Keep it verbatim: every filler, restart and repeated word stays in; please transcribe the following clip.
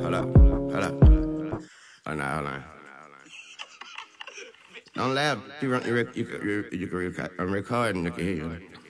hold up, hold up. Hold on, hold on. Don't laugh. You, run, you, rec- you, you, you, you can record, I'm recording, you can hear you.